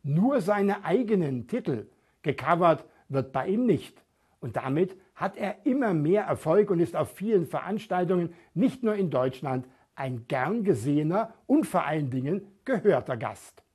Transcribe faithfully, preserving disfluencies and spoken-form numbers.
nur seine eigenen Titel. Gecovert wird bei ihm nicht. Und damit hat er immer mehr Erfolg und ist auf vielen Veranstaltungen, nicht nur in Deutschland, ein gern gesehener und vor allen Dingen gehörter Gast.